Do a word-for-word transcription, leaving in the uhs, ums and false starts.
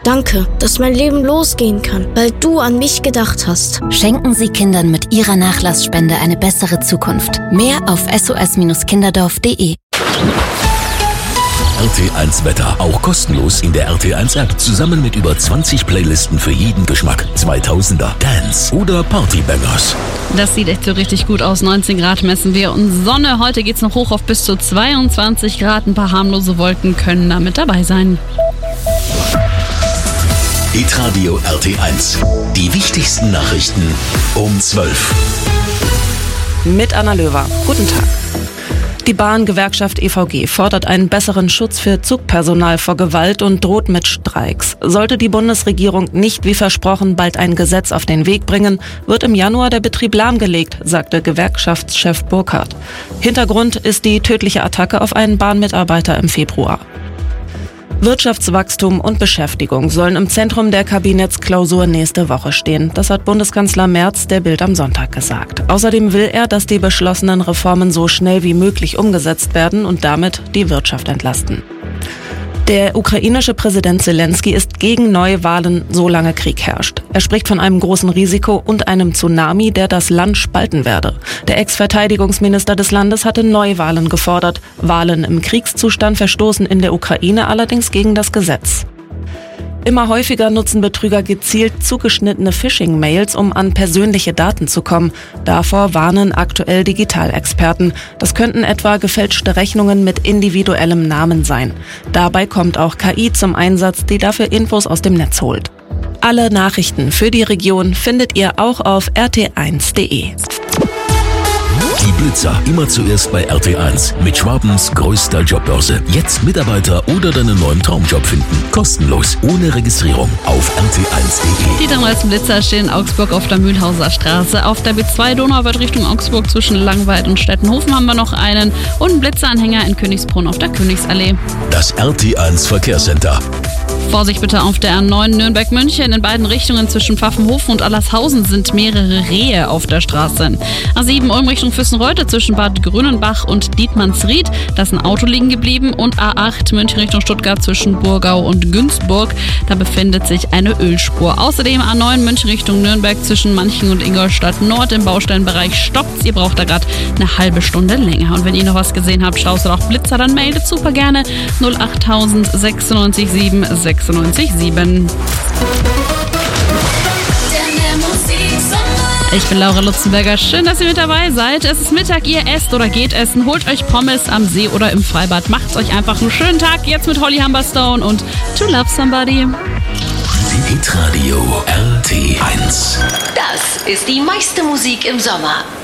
Danke, dass mein Leben losgehen kann, weil du an mich gedacht hast. Schenken Sie Kindern mit Ihrer Nachlassspende eine bessere Zukunft. Mehr auf s o s kinderdorf punkt d e. R T eins Wetter, auch kostenlos in der R T eins App, zusammen mit über zwanzig Playlisten für jeden Geschmack. zweitausender, Dance oder Partybangers. Das sieht echt so richtig gut aus. neunzehn Grad messen wir und Sonne. Heute geht's noch hoch auf bis zu zweiundzwanzig Grad. Ein paar harmlose Wolken können da mit dabei sein. Hitradio R T eins. Die wichtigsten Nachrichten um zwölf. Mit Anna Löwer. Guten Tag. Die Bahngewerkschaft E V G fordert einen besseren Schutz für Zugpersonal vor Gewalt und droht mit Streiks. Sollte die Bundesregierung nicht wie versprochen bald ein Gesetz auf den Weg bringen, wird im Januar der Betrieb lahmgelegt, sagte Gewerkschaftschef Burkhardt. Hintergrund ist die tödliche Attacke auf einen Bahnmitarbeiter im Februar. Wirtschaftswachstum und Beschäftigung sollen im Zentrum der Kabinettsklausur nächste Woche stehen. Das hat Bundeskanzler Merz der Bild am Sonntag gesagt. Außerdem will er, dass die beschlossenen Reformen so schnell wie möglich umgesetzt werden und damit die Wirtschaft entlasten. Der ukrainische Präsident Zelensky ist gegen Neuwahlen, solange Krieg herrscht. Er spricht von einem großen Risiko und einem Tsunami, der das Land spalten werde. Der Ex-Verteidigungsminister des Landes hatte Neuwahlen gefordert. Wahlen im Kriegszustand verstoßen in der Ukraine allerdings gegen das Gesetz. Immer häufiger nutzen Betrüger gezielt zugeschnittene Phishing-Mails, um an persönliche Daten zu kommen. Davor warnen aktuell Digitalexperten. Das könnten etwa gefälschte Rechnungen mit individuellem Namen sein. Dabei kommt auch K I zum Einsatz, die dafür Infos aus dem Netz holt. Alle Nachrichten für die Region findet ihr auch auf r t eins punkt d e. Die Blitzer, immer zuerst bei R T eins. Mit Schwabens größter Jobbörse. Jetzt Mitarbeiter oder deinen neuen Traumjob finden. Kostenlos, ohne Registrierung. Auf r t eins punkt d e. Die damaligen Blitzer stehen in Augsburg auf der Mühlhauser Straße. Auf der B zwei Donauwörth Richtung Augsburg zwischen Langweid und Stettenhofen haben wir noch einen. Und einen Blitzeranhänger in Königsbrunn auf der Königsallee. Das R T eins Verkehrscenter. Vorsicht bitte auf der A neun Nürnberg-München. In beiden Richtungen zwischen Pfaffenhofen und Allershausen sind mehrere Rehe auf der Straße. A sieben Ulm Richtung Füssenreuth zwischen Bad Grünenbach und Dietmannsried. Da ist ein Auto liegen geblieben. Und A acht München Richtung Stuttgart zwischen Burgau und Günzburg. Da befindet sich eine Ölspur. Außerdem A neun München Richtung Nürnberg zwischen Manching und Ingolstadt Nord. Im Baustellenbereich stoppt's. Ihr braucht da gerade eine halbe Stunde länger. Und wenn ihr noch was gesehen habt, schaust du doch Blitzer, dann meldet super gerne null acht null null sechs neun sieben sechs neun sieben. Ich bin Laura Lutzenberger. Schön, dass ihr mit dabei seid. Es ist Mittag, ihr esst oder geht essen. Holt euch Pommes am See oder im Freibad. Macht's euch einfach einen schönen Tag. Jetzt mit Holly Humberstone und To Love Somebody. Hitradio R T eins. Das ist die meiste Musik im Sommer.